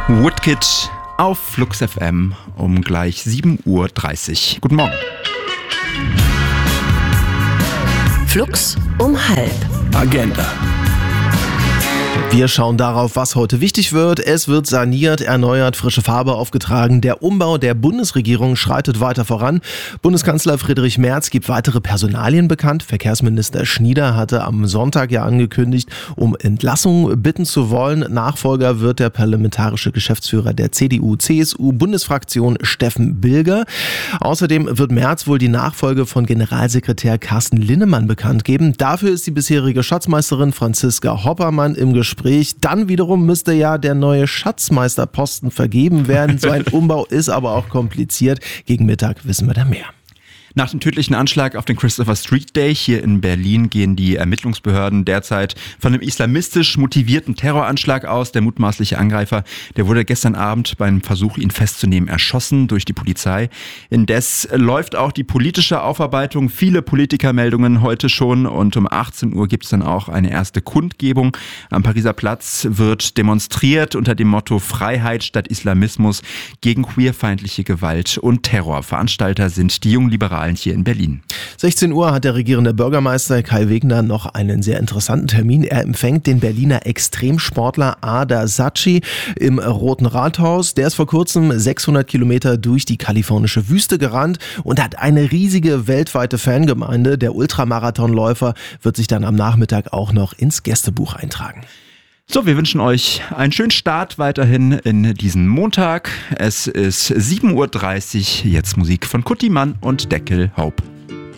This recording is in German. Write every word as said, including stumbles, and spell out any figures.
Woodkid auf Flux F M um gleich sieben Uhr dreißig. Guten Morgen. Flux um halb. Agenda. Wir schauen darauf, was heute wichtig wird. Es wird saniert, erneuert, frische Farbe aufgetragen. Der Umbau der Bundesregierung schreitet weiter voran. Bundeskanzler Friedrich Merz gibt weitere Personalien bekannt. Verkehrsminister Schnieder hatte am Sonntag ja angekündigt, um Entlassung bitten zu wollen. Nachfolger wird der parlamentarische Geschäftsführer der C D U C S U-Bundesfraktion Steffen Bilger. Außerdem wird Merz wohl die Nachfolge von Generalsekretär Carsten Linnemann bekannt geben. Dafür ist die bisherige Schatzmeisterin Franziska Hoppermann im Gespräch. Dann wiederum müsste ja der neue Schatzmeisterposten vergeben werden. So ein Umbau ist aber auch kompliziert. Gegen Mittag wissen wir da mehr. Nach dem tödlichen Anschlag auf den Christopher Street Day hier in Berlin gehen die Ermittlungsbehörden derzeit von einem islamistisch motivierten Terroranschlag aus. Der mutmaßliche Angreifer, der wurde gestern Abend beim Versuch, ihn festzunehmen, erschossen durch die Polizei. Indes läuft auch die politische Aufarbeitung. Viele Politikermeldungen heute schon und um achtzehn Uhr gibt es dann auch eine erste Kundgebung. Am Pariser Platz wird demonstriert unter dem Motto Freiheit statt Islamismus gegen queerfeindliche Gewalt und Terror. Veranstalter sind die Jungliberalen hier in Berlin. sechzehn Uhr hat der regierende Bürgermeister Kai Wegner noch einen sehr interessanten Termin. Er empfängt den Berliner Extremsportler Ada Sacchi im Roten Rathaus. Der ist vor kurzem sechshundert Kilometer durch die kalifornische Wüste gerannt und hat eine riesige weltweite Fangemeinde. Der Ultramarathonläufer wird sich dann am Nachmittag auch noch ins Gästebuch eintragen. So, wir wünschen euch einen schönen Start weiterhin in diesen Montag. Es ist sieben Uhr dreißig, jetzt Musik von Kutti Mann und Deckel Hope.